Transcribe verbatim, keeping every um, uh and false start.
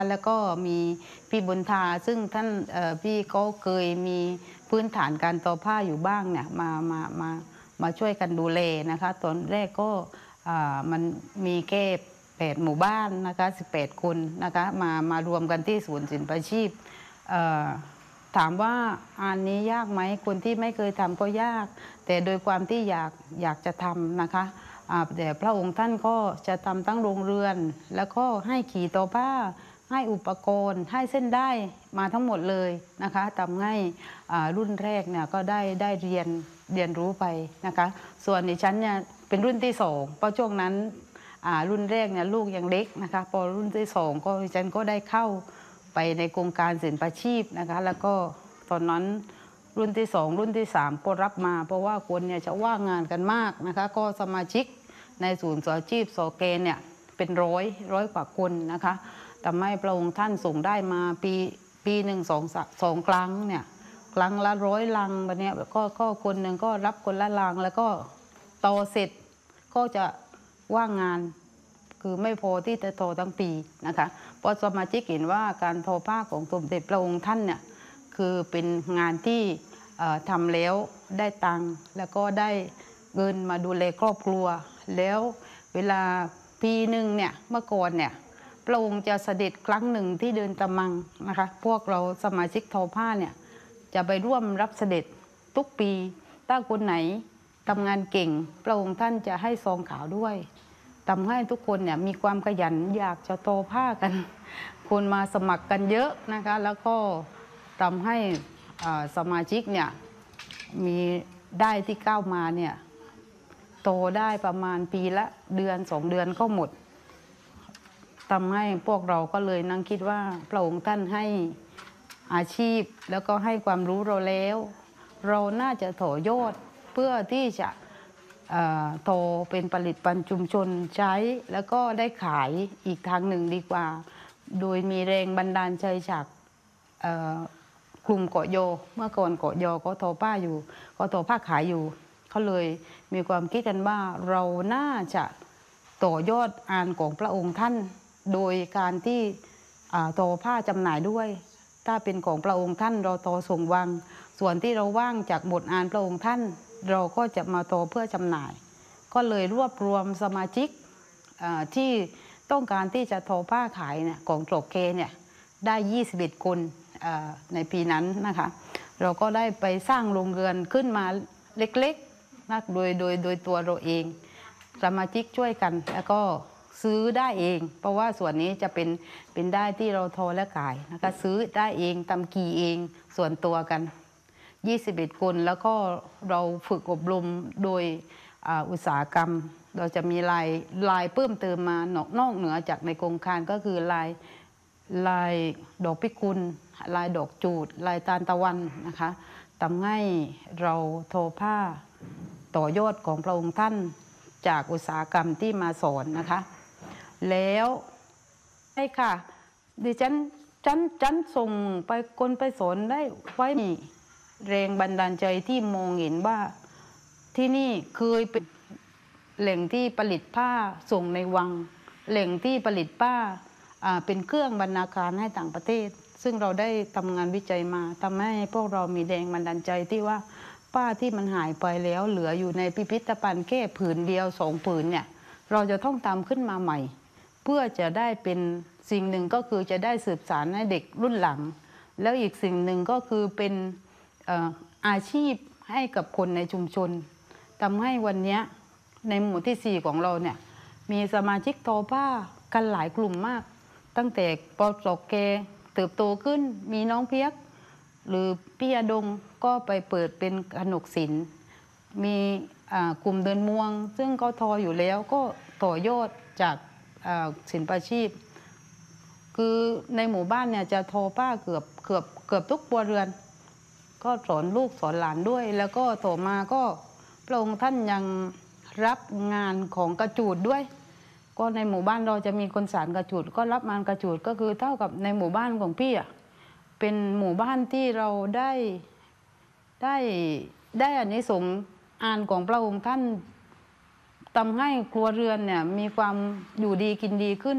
แล้วก็มีพี่บุญธาซึ่งท่านพี่ก็เคยมีพื้นฐานการทอผ้าอยู่บ้างเนี่ยมามามามาช่วยกันดูแลนะคะตอนแรกก็มันมีแค่แปดหมู่บ้านนะคะสิบแปดคนนะคะมามารวมกันที่ศูนย์ศิลปาชีพถามว่าอันนี้ยากไหมคนที่ไม่เคยทำก็ยากแต่โดยความที่อยากอยากจะทำนะคะแต่พระองค์ท่านก็จะทำตั้งโรงเรือนแล้วก็ให้ขี่ต่อผ้าให้อุปกรณ์ให้เส้นได้มาทั้งหมดเลยนะคะทำให้รุ่นแรกเนี่ยก็ได้ได้เรียนเรียนรู้ไปนะคะส่วนในชั้นเนี่ยเป็นรุ่นที่สองเพราะช่วงนั้นรุ่นแรกเนี่ยลูกยังเล็กนะคะพอรุ่นที่สองก็ฉันก็ได้เข้าไปในโครงการศิลปาชีพนะคะแล้วก็ตอนนั้นรุ่นที่สองรุ่นที่สามก็รับมาเพราะว่าคนเนี่ยจะว่างงานกันมากนะคะก็สมาชิกในศูนย์สอนอาชีพโสเกนเนี่ยเป็นร้อยร้อยกว่าคนนะคะทำให้พระองค์ท่านส่งได้มาปีปีหนึ่งสองสองครั้งเนี่ยครั้งละร้อยลังแบบนี้ก็ก็คนหนึ่งก็รับคนละลังแล้วก็โตเสร็จก็จะว่างงานคือไม่พอที่จะโทรทั้งปีนะคะเพราะสมาชิกเห็นว่าการทอผ้าของสมเด็จพระองค์ท่านเนี่ยคือเป็นงานที่ทำแล้วได้ตังค์แล้วก็ได้เงินมาดูแลครอบครัวแล้วเวลาปีหนึ่งเนี่ยเมื่อก่อนเนี่ยพระองค์จะเสด็จครั้งหนึ่งที่เดินตะมังนะคะพวกเราสมาชิกทอผ้าเนี่ยจะไปร่วมรับเสด็จทุกปีถ้าคนไหนทำงานเก่งพระองค์ท่านจะให้ซองขาวด้วยทำให้ทุกคนเนี่ยมีความขยันอยากจะทอผ้ากันคนมาสมัครกันเยอะนะคะแล้วก็ทำให้สมาชิกเนี่ยมีได้ที่ก้าวมาเนี่ยโตได้ประมาณปีละเดือนสองเดือนก็หมดทำให้พวกเราก็เลยนั่งคิดว่าพระองค์ท่านให้อาชีพแล้วก็ให้ความรู้เราแล้วเราน่าจะต่อยอดเพื่อที่จะโตเป็นผลิตภัณฑ์ชุมชนใช้แล้วก็ได้ขายอีกทางหนึ่งดีกว่าโดยมีแรงบันดาลใจจากกลุ่มเกาะโยเมื่อก่อนเกาะโยก็ทอผ้าอยู่ก็ทอผ้าขายอยู่เขาเลยมีความคิดกันว่าเราน่าจะต่อยอดงานของพระองค์ท่านโดยการที่ทอผ้าจำหน่ายด้วยถ้าเป็นของพระองค์ท่านเราทอส่งวังส่วนที่เราว่างจากบทงานพระองค์ท่านเราก็จะมาทอเพื่อจำหน่ายก็เลยรวบรวมสมาชิกที่ต้องการที่จะทอผ้าขายเนี่ยของโกเคเนี่ยได้ยี่สิบเอ็ดคนในปีนั้นนะคะเราก็ได้ไปสร้างโรงเรือนขึ้นมาเล็กๆนะโดยโดยโดยตัวเราเองสมาชิกช่วยกันแล้วก็ซื้อได้เองเพราะว่าส่วนนี้จะเป็นเป็นได้ที่เราทอและขายนะคะซื้อได้เองทำกีเองส่วนตัวกันยี่สิบเอ็ดคนแล้วก็เราฝึกอบรมโดยอุตสาหกรรมเราจะมีลายลายเพิ่มเติมมานอกนอกเหนือจากในโครงการก็คือลายลายดอกพิกุลลายดอกจูดลายตาลตะวันนะคะทำให้เราทอผ้าต่อยอดของพระองค์ท่านจากอุตสาหกรรมที่มาสอนนะคะแล้วใช่ค่ะดิฉันฉันฉันส่งไปคนไปสอนได้ไว้มีแรงบันดาลใจที่มองเห็นว่าที่นี่เคยเป็นแหล่งที่ผลิตผ้าส่งในวังแหล่งที่ผลิตผ้าเป็นเครื่องบรรณาการให้ต่างประเทศซึ่งเราได้ทำงานวิจัยมาทำให้พวกเรามีแรงบันดาลใจที่ว่าผ้าที่มันหายไปแล้วเหลืออยู่ในพิพิธภัณฑ์แค่ผืนเดียวสองผืนเนี่ยเราจะต้องทำขึ้นมาใหม่เพื่อจะได้เป็นสิ่งหนึ่งก็คือจะได้สืบสานให้เด็กรุ่นหลังแล้วอีกสิ่งหนึ่งก็คือเป็นอาชีพให้กับคนในชุมชนทำให้วันนี้ในหมู่ที่สี่ของเราเนี่ยมีสมาชิกทอผ้ากันหลายกลุ่มมากตั้งแต่ปสเกเติบโตขึ้นมีน้องเพียกหรือพี่ยดงก็ไปเปิดเป็นขนกศิลป์มีกลุ่มเดินม่วงซึ่งก็ทออยู่แล้วก็ต่อยอดจากศิลปาชีพคือในหมู่บ้านเนี่ยจะทอผ้าเกือบเกือบเกือบทุกครัวเรือนก็สอนลูกสอนหลานด้วยแล้วก็ต่อมาก็พระองค์ท่านยังรับงานของกระจูดด้วยก็ในหมู่บ้านเราจะมีคนสานกระจูดก็รับงานกระจูดก็คือเท่ากับในหมู่บ้านของพี่อ่ะเป็นหมู่บ้านที่เราได้ได้ได้อานิสงส์งานของพระองค์ท่านทำให้ครัวเรือนเนี่ยมีความอยู่ดีกินดีขึ้น